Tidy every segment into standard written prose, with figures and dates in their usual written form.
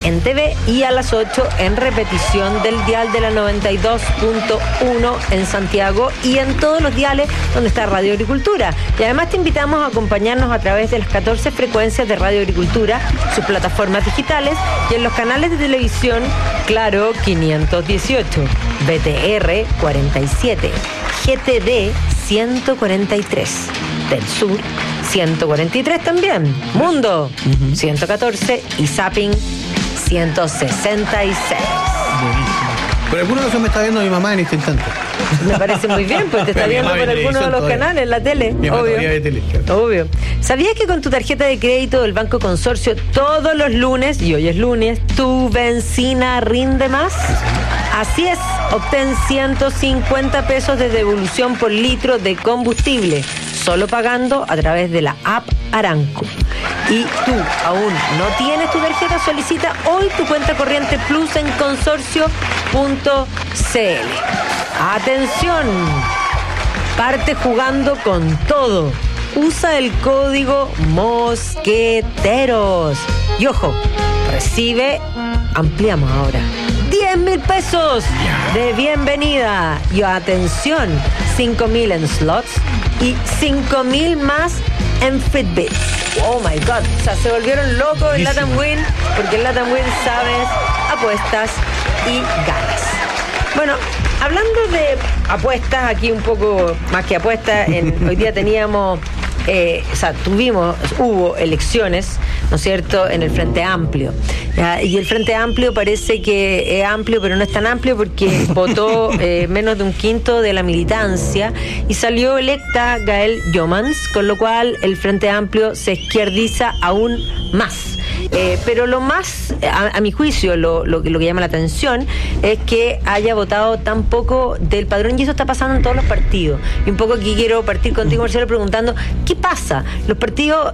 en TV y a las 8 en repetición del dial de la 92.1 en Santiago y en todos los diales donde está Radio Agricultura. Y además te invitamos a acompañarnos a través de las 14 frecuencias de Radio Agricultura, sus plataformas digitales y en los canales de televisión Claro 518, BTR 47, GTD 143, del Sur 143 también, Mundo 114 y Zapping 166. Buenísimo. Por alguna razón me está viendo mi mamá en este instante. Me parece muy bien, pues te está viendo por alguno de los canales, la tele. Obvio. ¿Sabías que con tu tarjeta de crédito del Banco Consorcio todos los lunes, y hoy es lunes, tu benzina rinde más? Así es, obtén 150 pesos de devolución por litro de combustible, solo pagando a través de la app Aranco. Y tú aún no tienes tu tarjeta, solicita hoy tu cuenta corriente Plus en consorcio.cl. Atención, parte jugando con todo. Usa el código Mosqueteros. Y ojo, recibe, ampliamos ahora, 10,000 pesos de bienvenida. Y atención, 5,000 en slots y 5,000 más en Fitbit. Oh my God, o sea, se volvieron locos en Latam Win, porque en Latam Win sabes, apuestas y ganas. Bueno, hablando de apuestas, aquí un poco más que apuestas, hoy día teníamos, hubo elecciones, ¿no es cierto?, en el Frente Amplio. Y el Frente Amplio parece que es amplio, pero no es tan amplio porque votó menos de un quinto de la militancia y salió electa Gael Jomans, con lo cual el Frente Amplio se izquierdiza aún más. Pero lo más, a mi juicio, lo que llama la atención es que haya votado tan poco del padrón, y eso está pasando en todos los partidos. Y un poco aquí quiero partir contigo, Marcelo, preguntando, ¿qué pasa? ¿Los partidos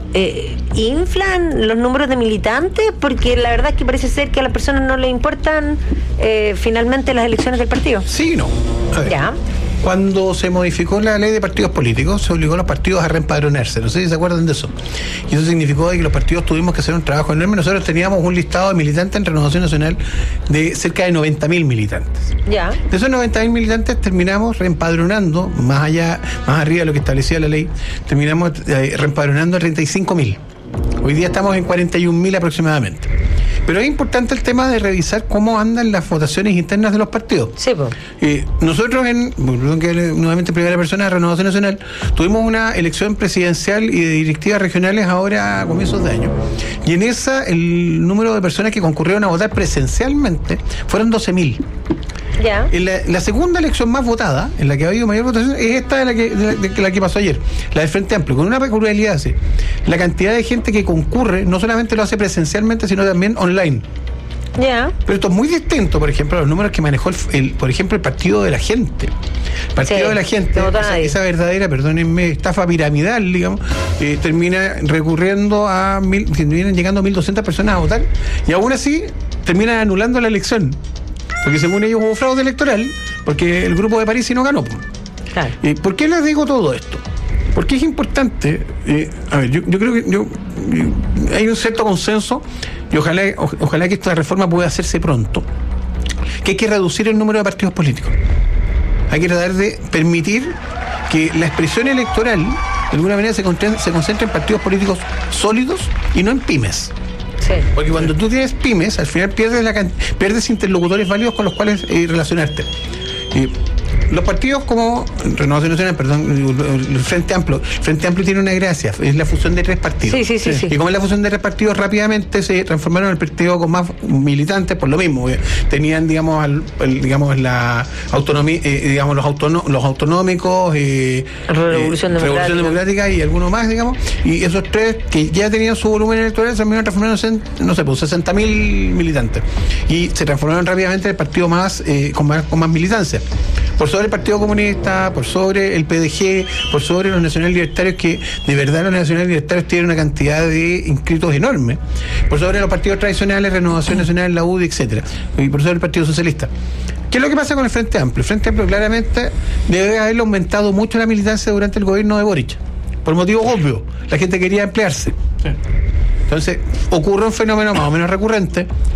inflan los números de militantes? Porque la verdad es que parece ser que a las personas no les importan finalmente las elecciones del partido. Sí, no. A ver. Ya. Cuando se modificó la ley de partidos políticos, se obligó a los partidos a reempadronarse. No sé si se acuerdan de eso. Y eso significó que los partidos tuvimos que hacer un trabajo enorme. Nosotros teníamos un listado de militantes en Renovación Nacional de cerca de 90,000 militantes. Ya. De esos 90,000 militantes terminamos reempadronando, más arriba de lo que establecía la ley, terminamos reempadronando a 35,000. Hoy día estamos en 41,000 aproximadamente. Pero es importante el tema de revisar cómo andan las votaciones internas de los partidos. Sí, pues. Nosotros, nuevamente en primera persona de Renovación Nacional, tuvimos una elección presidencial y de directivas regionales ahora a comienzos de año. Y en esa, el número de personas que concurrieron a votar presencialmente fueron 12,000. Ya. La segunda elección más votada, en la que ha habido mayor votación, es esta de la que pasó ayer, la del Frente Amplio, con una peculiaridad así. La cantidad de gente que concurre no solamente lo hace presencialmente, sino también online. Ya. Pero esto es muy distinto, por ejemplo, a los números que manejó por ejemplo, el Partido de la Gente. El Partido de la Gente, esa verdadera, perdónenme, estafa piramidal, digamos, termina recurriendo terminan llegando 1,200 personas a votar, y aún así terminan anulando la elección. Porque según ellos hubo fraude electoral, porque el grupo de París no ganó. Claro. ¿Por qué les digo todo esto? Porque es importante, yo creo que hay un cierto consenso, y ojalá que esta reforma pueda hacerse pronto, que hay que reducir el número de partidos políticos. Hay que tratar de permitir que la expresión electoral, de alguna manera, se concentre en partidos políticos sólidos y no en pymes. Sí. Porque cuando tú tienes pymes, al final pierdes interlocutores válidos con los cuales relacionarte. Los partidos como Renovación Nacional, el Frente Amplio tiene una gracia, es la fusión de 3 partidos. Sí. Y como es la fusión de 3 partidos, rápidamente se transformaron en el partido con más militantes por lo mismo. Tenían, digamos, la autonomía, los autonómicos, Revolución Democrática y algunos más, digamos, y esos 3 que ya tenían su volumen electoral se transformaron en, 60,000 militantes. Y se transformaron rápidamente en el partido con más militancia. Por sobre el Partido Comunista, por sobre el PDG, por sobre los nacionales libertarios, que de verdad los nacionales libertarios tienen una cantidad de inscritos enorme, por sobre los partidos tradicionales, Renovación Nacional, la UDI, etcétera, y por sobre el Partido Socialista. ¿Qué es lo que pasa con el Frente Amplio? El Frente Amplio claramente debe haberle aumentado mucho la militancia durante el gobierno de Boric, por motivos obvios. La gente quería emplearse. Sí. Entonces, ocurre un fenómeno más o menos recurrente, triste,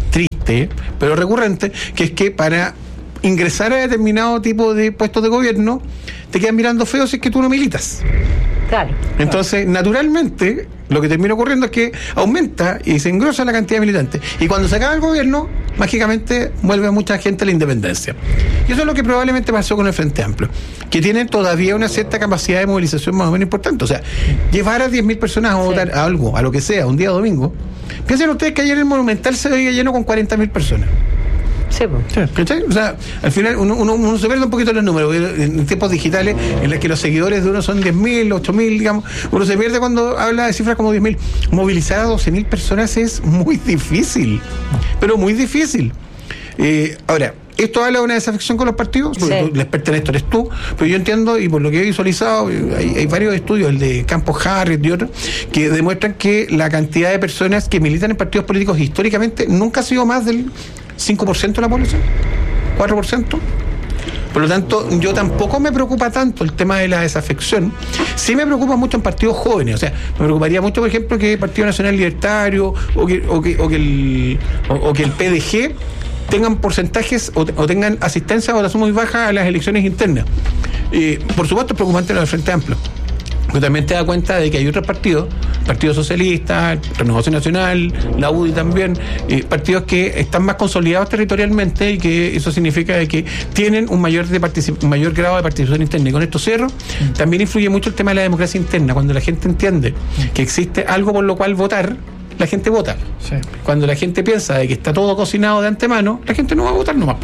frecuente, pero recurrente, que es que para ingresar a determinado tipo de puestos de gobierno te quedan mirando feo si es que tú no militas. Claro. Entonces, naturalmente, lo que termina ocurriendo es que aumenta y se engrosa la cantidad de militantes. Y cuando se acaba el gobierno, mágicamente vuelve a mucha gente a la independencia. Y eso es lo que probablemente pasó con el Frente Amplio, que tienen todavía una cierta capacidad de movilización más o menos importante. O sea, llevar a 10.000 personas a votar a algo, a lo que sea, un día domingo. Piensen ustedes que ayer el Monumental se veía lleno con 40.000 personas. Sí, ¿cachai? O sea, al final uno se pierde un poquito los números. En tiempos digitales, en los que los seguidores de uno son 10.000, 8.000, digamos, uno se pierde cuando habla de cifras como 10.000. Movilizar a 12.000 personas es muy difícil, pero muy difícil. Ahora, esto habla de una desafección con los partidos, porque el experto en esto eres tú, pero yo entiendo, y por lo que he visualizado, hay varios estudios, el de Campos Harris y otros, que demuestran que la cantidad de personas que militan en partidos políticos históricamente nunca ha sido más del 5% de la población, 4%. Por lo tanto, yo tampoco me preocupa tanto el tema de la desafección. Sí me preocupa mucho en partidos jóvenes. O sea, me preocuparía mucho, por ejemplo, que el Partido Nacional Libertario o que el PDG tengan porcentajes o tengan asistencia o votación muy baja a las elecciones internas. Por supuesto, es preocupante lo del Frente Amplio. Pero también te das cuenta de que hay otros partidos, Partido Socialista, Renovación Nacional, la UDI también, partidos que están más consolidados territorialmente y que eso significa de que tienen un mayor grado de participación interna. Y con esto cierro, también influye mucho el tema de la democracia interna. Cuando la gente entiende que existe algo por lo cual votar, la gente vota. Sí. Cuando la gente piensa de que está todo cocinado de antemano, la gente no va a votar nomás.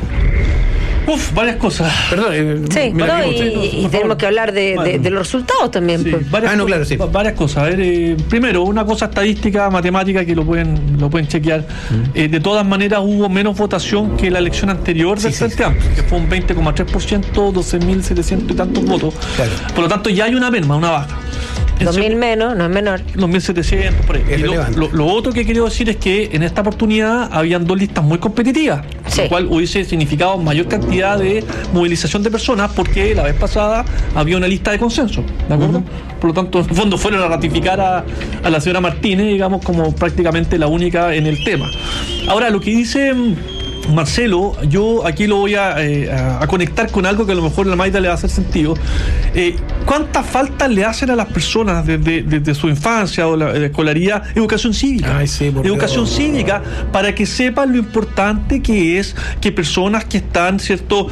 Varias cosas. Perdón. Sí, y tenemos que hablar de los resultados también. Sí, pues. Varias cosas. A ver, primero, una cosa estadística, matemática, que lo pueden chequear. De todas maneras, hubo menos votación que la elección anterior del Frente Amplio, que fue un 20,3%, 12.700 y tantos votos. Claro. Por lo tanto, ya hay una merma, una baja. 2.000 menos, no es menor. 2.700, por ahí. Lo otro que quiero decir es que en esta oportunidad habían dos listas muy competitivas, lo cual hubiese significado mayor cantidad de movilización de personas, porque la vez pasada había una lista de consenso, ¿de acuerdo? Por lo tanto, en el fondo fueron a ratificar a la señora Martínez, digamos, como prácticamente la única en el tema. Ahora, lo que dice Marcelo, yo aquí lo voy a conectar con algo que a lo mejor a la Maida le va a hacer sentido. ¿Cuántas faltas le hacen a las personas desde su infancia o la escolaridad? Educación cívica. Educación cívica, para que sepan lo importante que es que personas que están, ¿cierto?,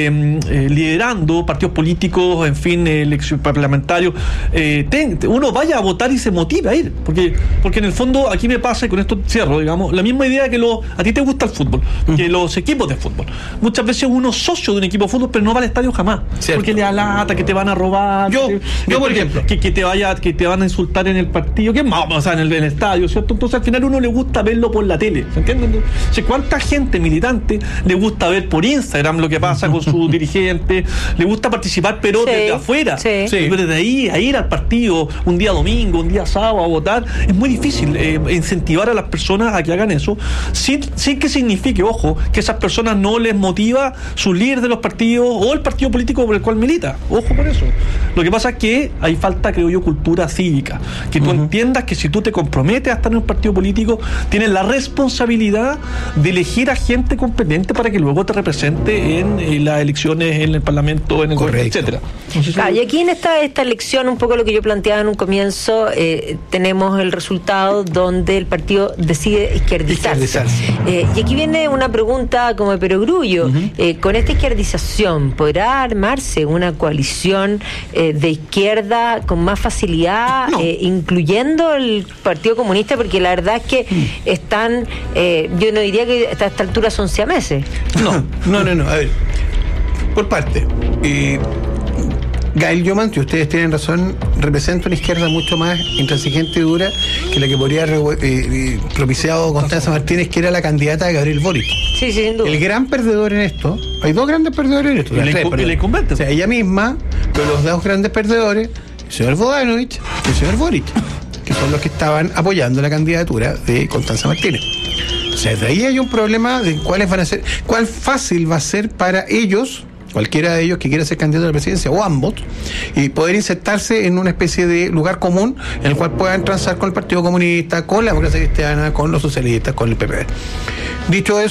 liderando partidos políticos, en fin, elección parlamentarios, uno vaya a votar y se motive a ir. Porque en el fondo, aquí me pasa, y con esto cierro, digamos, la misma idea que a ti te gusta el fútbol, que los equipos de fútbol. Muchas veces uno es socio de un equipo de fútbol, pero no va al estadio jamás. Cierto. Porque le da lata, que te van a robar. Yo por ejemplo. Que te van a insultar en el partido, que más, o sea, en el estadio, ¿cierto? Entonces al final uno le gusta verlo por la tele, ¿se entiende? O sea, ¿cuánta gente militante le gusta ver por Instagram lo que pasa con su dirigente? Le gusta participar, pero desde afuera. Pero desde ahí a ir al partido un día domingo, un día sábado a votar, es muy difícil incentivar a las personas a que hagan eso, sin que signifique, ojo, que esas personas no les motiva su líder de los partidos o el partido político por el cual milita. Ojo por eso. Lo que pasa es que hay falta, creo yo, cultura cívica. Que tú entiendas que si tú te comprometes a estar en un partido político, tienes la responsabilidad de elegir a gente competente para que luego te represente en las elecciones, en el Parlamento, en el gobierno, etcétera. Y aquí en esta elección, un poco lo que yo planteaba en un comienzo, tenemos el resultado donde el partido decide izquierdizarse. Y aquí viene una pregunta como de perogrullo. Con esta izquierdización, ¿podrá armarse una coalición de izquierda con más facilidad, incluyendo el Partido Comunista? Porque la verdad es que están, yo no diría que a esta altura son siameses. No. A ver, por parte. Gael Yoman, que ustedes tienen razón, representa una izquierda mucho más intransigente y dura que la que podría propiciado Constanza Martínez, que era la candidata de Gabriel Boric. Sí, sin duda. El gran perdedor en esto, hay dos grandes perdedores en esto. La incumbente. O sea, ella misma, pero los dos grandes perdedores, el señor Bodanovich y el señor Boric, que son los que estaban apoyando la candidatura de Constanza Martínez. O sea, de ahí hay un problema de cuál fácil va a ser para ellos, cualquiera de ellos que quiera ser candidato a la presidencia, o ambos, y poder insertarse en una especie de lugar común en el cual puedan transar con el Partido Comunista, con la democracia cristiana, con los socialistas, con el PPD. Dicho eso,